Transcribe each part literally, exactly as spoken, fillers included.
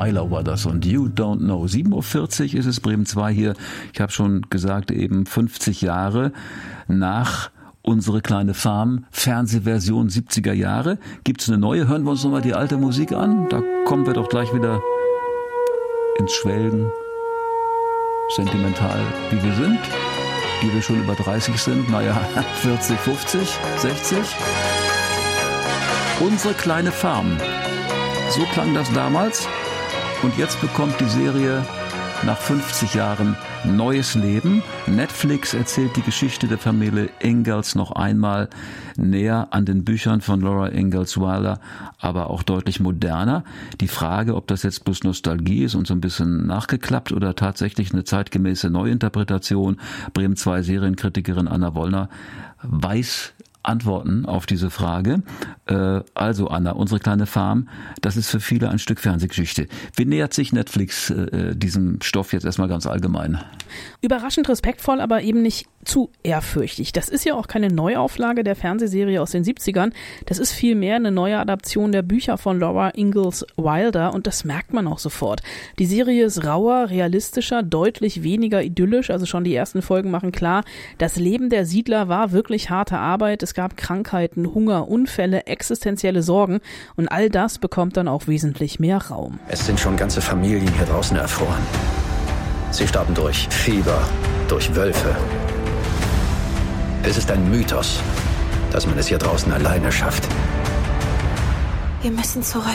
Weiler war das und You Don't Know. sieben Uhr vierzig ist es, Bremen zwei hier. Ich habe schon gesagt, eben fünfzig Jahre nach Unsere kleine Farm, Fernsehversion siebziger Jahre. Gibt's eine neue? Hören wir uns nochmal die alte Musik an. Da kommen wir doch gleich wieder ins Schwelgen. Sentimental, wie wir sind. Die wir schon über dreißig sind. Naja, vierzig, fünfzig, sechzig. Unsere kleine Farm. So klang das damals. Und jetzt bekommt die Serie nach fünfzig Jahren neues Leben. Netflix erzählt die Geschichte der Familie Ingalls noch einmal näher an den Büchern von Laura Ingalls Wilder, aber auch deutlich moderner. Die Frage, ob das jetzt bloß Nostalgie ist und so ein bisschen nachgeklappt oder tatsächlich eine zeitgemäße Neuinterpretation. Bremen zwei Serienkritikerin Anna Wollner weiß Antworten auf diese Frage. Also Anna, unsere kleine Farm, das ist für viele ein Stück Fernsehgeschichte. Wie nähert sich Netflix äh, diesem Stoff jetzt erstmal ganz allgemein? Überraschend respektvoll, aber eben nicht zu ehrfürchtig. Das ist ja auch keine Neuauflage der Fernsehserie aus den siebzigern. Das ist vielmehr eine neue Adaption der Bücher von Laura Ingalls Wilder und das merkt man auch sofort. Die Serie ist rauer, realistischer, deutlich weniger idyllisch. Also schon die ersten Folgen machen klar, das Leben der Siedler war wirklich harte Arbeit. Es gab Krankheiten, Hunger, Unfälle, existenzielle Sorgen und all das bekommt dann auch wesentlich mehr Raum. Es sind schon ganze Familien hier draußen erfroren. Sie starben durch Fieber, durch Wölfe. Es ist ein Mythos, dass man es hier draußen alleine schafft. Wir müssen zurück.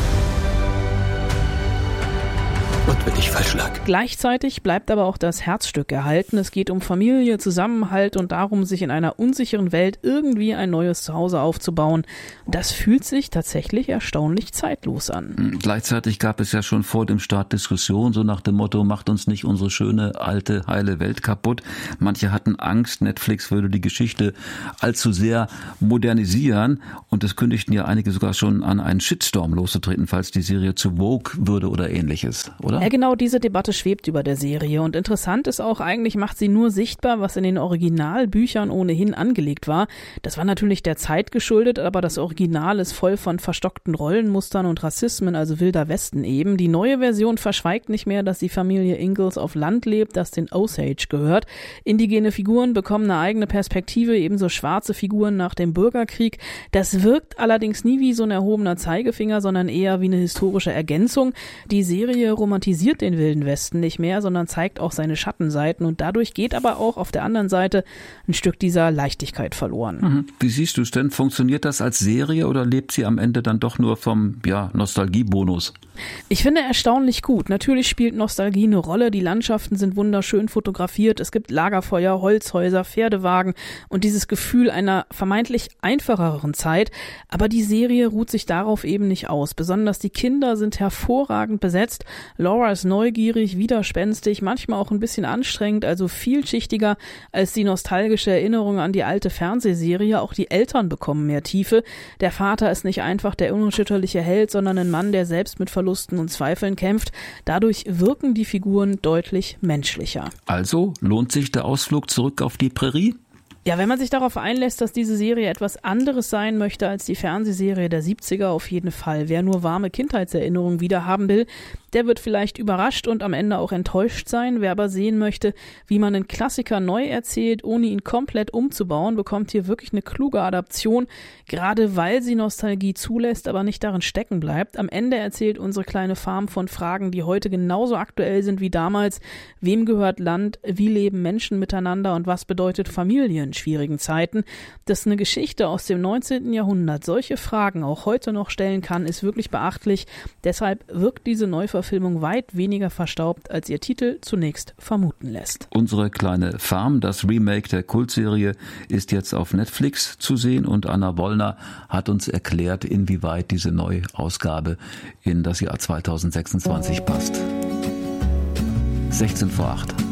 Und wenn ich falsch lag. Gleichzeitig bleibt aber auch das Herzstück erhalten. Es geht um Familie, Zusammenhalt und darum, sich in einer unsicheren Welt irgendwie ein neues Zuhause aufzubauen. Das fühlt sich tatsächlich erstaunlich zeitlos an. Gleichzeitig gab es ja schon vor dem Start Diskussionen, so nach dem Motto, macht uns nicht unsere schöne, alte, heile Welt kaputt. Manche hatten Angst, Netflix würde die Geschichte allzu sehr modernisieren und es kündigten ja einige sogar schon an, einen Shitstorm loszutreten, falls die Serie zu woke würde oder ähnliches, oder? Ja, genau diese Debatte schwebt über der Serie und interessant ist auch, eigentlich macht sie nur sichtbar, was in den Originalbüchern ohnehin angelegt war. Das war natürlich der Zeit geschuldet, aber das Original ist voll von verstockten Rollenmustern und Rassismen, also Wilder Westen eben. Die neue Version verschweigt nicht mehr, dass die Familie Ingalls auf Land lebt, das den Osage gehört. Indigene Figuren bekommen eine eigene Perspektive, ebenso schwarze Figuren nach dem Bürgerkrieg. Das wirkt allerdings nie wie so ein erhobener Zeigefinger, sondern eher wie eine historische Ergänzung. Die Serie romantisiert den Wilden Westen nicht mehr, sondern zeigt auch seine Schattenseiten und dadurch geht aber auch auf der anderen Seite ein Stück dieser Leichtigkeit verloren. Mhm. Wie siehst du es denn? Funktioniert das als Serie oder lebt sie am Ende dann doch nur vom ja, Nostalgiebonus? Ich finde erstaunlich gut. Natürlich spielt Nostalgie eine Rolle. Die Landschaften sind wunderschön fotografiert. Es gibt Lagerfeuer, Holzhäuser, Pferdewagen und dieses Gefühl einer vermeintlich einfacheren Zeit. Aber die Serie ruht sich darauf eben nicht aus. Besonders die Kinder sind hervorragend besetzt. Laura ist neugierig, widerspenstig, manchmal auch ein bisschen anstrengend, also vielschichtiger als die nostalgische Erinnerung an die alte Fernsehserie. Auch die Eltern bekommen mehr Tiefe. Der Vater ist nicht einfach der unerschütterliche Held, sondern ein Mann, der selbst mit Verlusten und Zweifeln kämpft. Dadurch wirken die Figuren deutlich menschlicher. Also lohnt sich der Ausflug zurück auf die Prärie? Ja, wenn man sich darauf einlässt, dass diese Serie etwas anderes sein möchte als die Fernsehserie der siebziger, auf jeden Fall. Wer nur warme Kindheitserinnerungen wieder haben will, der wird vielleicht überrascht und am Ende auch enttäuscht sein. Wer aber sehen möchte, wie man einen Klassiker neu erzählt, ohne ihn komplett umzubauen, bekommt hier wirklich eine kluge Adaption, gerade weil sie Nostalgie zulässt, aber nicht darin stecken bleibt. Am Ende erzählt unsere kleine Farm von Fragen, die heute genauso aktuell sind wie damals. Wem gehört Land? Wie leben Menschen miteinander? Und was bedeutet Familie in schwierigen Zeiten? Dass eine Geschichte aus dem neunzehnten Jahrhundert solche Fragen auch heute noch stellen kann, ist wirklich beachtlich. Deshalb wirkt diese Neuverfilmung weit weniger verstaubt, als ihr Titel zunächst vermuten lässt. Unsere kleine Farm, das Remake der Kultserie, ist jetzt auf Netflix zu sehen und Anna Wollner hat uns erklärt, inwieweit diese Neuausgabe in das Jahr zweitausendsechsundzwanzig passt. sechzehn vor acht.